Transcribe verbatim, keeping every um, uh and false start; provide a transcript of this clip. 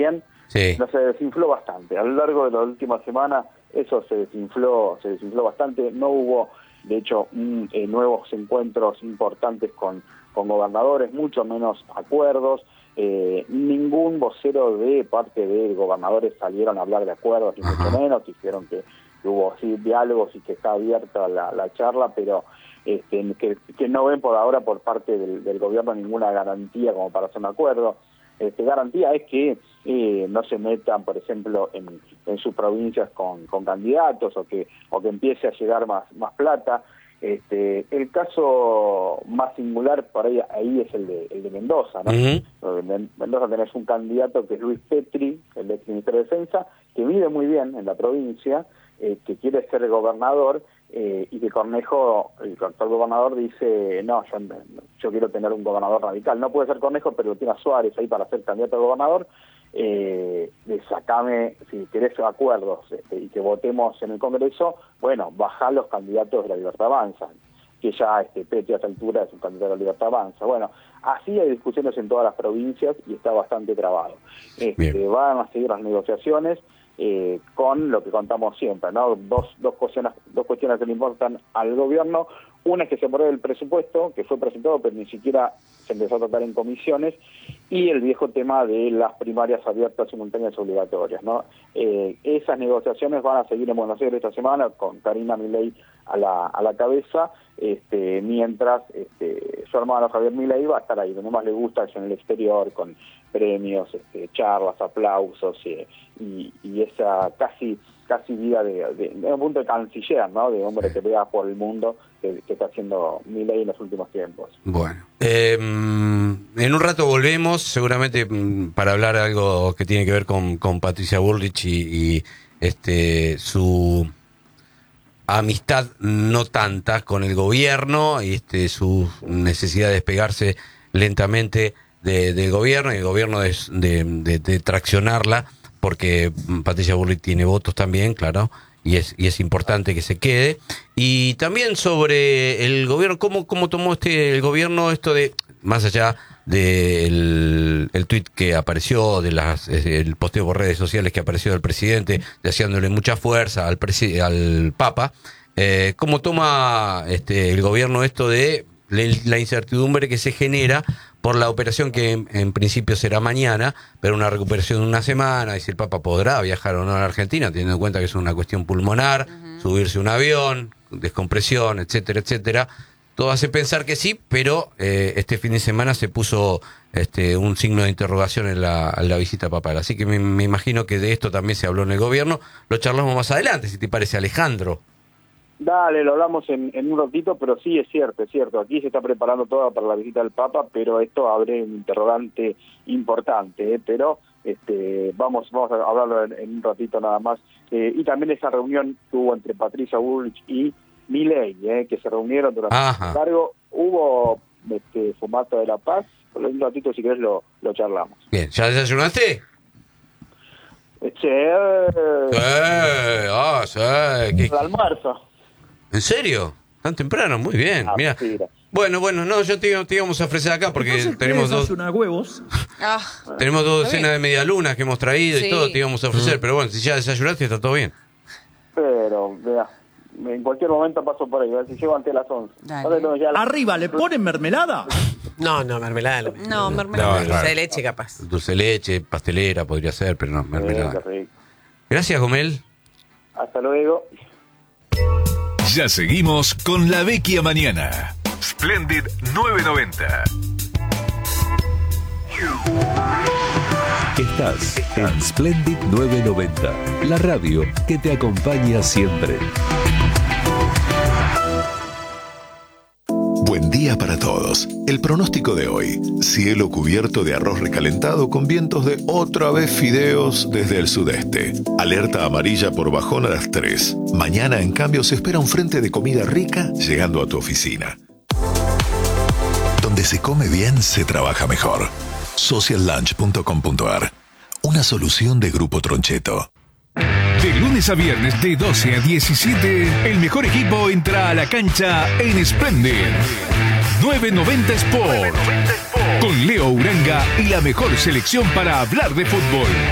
también, sí. no se desinfló bastante. A lo largo de la última semana eso se desinfló, se desinfló bastante. No hubo, de hecho, mm, eh, nuevos encuentros importantes con, con gobernadores, mucho menos acuerdos. Eh, ningún vocero de parte de gobernadores salieron a hablar de acuerdos, ni mucho menos. Dijeron que, que hubo sí, diálogos y que está abierta la, la charla, pero este, que, que no ven por ahora por parte del, del gobierno ninguna garantía como para hacer un acuerdo. Este, garantía es que eh, no se metan, por ejemplo, en, en sus provincias con, con candidatos, o que o que empiece a llegar más, más plata. Este, el caso más singular por ahí, ahí es el de, el de Mendoza, ¿no? Uh-huh. En Mendoza tenés un candidato que es Luis Petri, el ex ministro de Defensa, que vive muy bien en la provincia, eh, que quiere ser gobernador, eh, y que Cornejo, el actual gobernador, dice, no, yo, yo quiero tener un gobernador radical. No puede ser Cornejo, pero lo tiene a Suárez ahí para ser candidato a gobernador. Eh, de sacame, si querés acuerdos este, y que votemos en el Congreso, bueno, bajá los candidatos de la Libertad Avanza, que ya este Petri a esta altura es un candidato de la Libertad Avanza. Bueno, así hay discusiones en todas las provincias y está bastante trabado. Este, van a seguir las negociaciones eh, con lo que contamos siempre, ¿no? Dos, dos cuestiones, dos cuestiones que le importan al gobierno. Una es que se apruebe el presupuesto, que fue presentado, pero ni siquiera se empezó a tratar en comisiones, y el viejo tema de las primarias abiertas, simultáneas y obligatorias, ¿no? Eh, esas negociaciones van a seguir en Buenos Aires esta semana, con Karina Milei a la, a la cabeza, este, mientras este, su hermano Javier Milei va a estar ahí, donde más le gusta es en el exterior, con premios, este, charlas, aplausos, eh, y, y esa casi casi vida de, de, de un punto de canciller, ¿no? De hombre que vea por el mundo que, que está haciendo Milei en los últimos tiempos. Bueno, eh, en un rato volvemos, seguramente para hablar algo que tiene que ver con, con Patricia Bullrich y, y este su amistad no tanta con el gobierno y este su necesidad de despegarse lentamente de, del gobierno y el gobierno de, de, de, de traccionarla, porque Patricia Bullrich tiene votos también, claro, y es y es importante que se quede. Y también sobre el gobierno, cómo cómo tomó este el gobierno esto de, más allá del el tuit que apareció, de las el posteo por redes sociales que apareció del presidente, deseándole mucha fuerza al presi, al Papa, eh, cómo toma este el gobierno esto de la incertidumbre que se genera por la operación que en, en principio será mañana, pero una recuperación de una semana, y si el Papa podrá viajar o no a la Argentina, teniendo en cuenta que es una cuestión pulmonar, uh-huh. subirse a un avión, descompresión, etcétera, etcétera. Todo hace pensar que sí, pero eh, este fin de semana se puso este un signo de interrogación en la, en la visita papal. Así que me, me imagino que de esto también se habló en el gobierno. Lo charlamos más adelante, si te parece, Alejandro. Dale, lo hablamos en, en un ratito, pero sí, es cierto, es cierto. Aquí se está preparando todo para la visita del Papa, pero esto abre un interrogante importante, ¿eh? Pero este, vamos vamos a hablarlo en, en un ratito nada más. Eh, y también esa reunión que hubo entre Patricia Bullrich y Milei, ¿eh? Que se reunieron durante un largo. Hubo este, fumata de la paz, pero en un ratito, si querés, lo, lo charlamos. Bien, ¿ya desayunaste? Sí. Sí, ah, sí. El almuerzo. ¿En serio? ¿Tan temprano? Muy bien, ah, mira. Sí, bueno, bueno, no, yo te, te íbamos a ofrecer acá porque entonces tenemos dos huevos. Ah, tenemos dos docenas de medialunas que hemos traído sí. y todo, te íbamos a ofrecer, mm. pero bueno, si ya desayunaste está todo bien. Pero, vea, en cualquier momento paso por ahí, a ver si llego antes de las once. La... Arriba, ¿le ponen mermelada? No, no, mermelada. No, mermelada. No, dulce de leche, capaz. Dulce de leche, pastelera podría ser, pero no, mermelada. Sí, gracias, Gomel. Hasta luego. Ya seguimos con La Vecchia Mañana. Splendid novecientos noventa. Estás en Splendid novecientos noventa, la radio que te acompaña siempre. Buen día para todos. El pronóstico de hoy: cielo cubierto de arroz recalentado con vientos de otra vez fideos desde el sudeste. Alerta amarilla por bajón a las tres. Mañana, en cambio, se espera un frente de comida rica llegando a tu oficina. Donde se come bien, se trabaja mejor. social lunch punto com punto a r. Una solución de Grupo Troncheto. De lunes a viernes de doce a diecisiete, el mejor equipo entra a la cancha en Splendid novecientos noventa Sport, con Leo Uranga y la mejor selección para hablar de fútbol.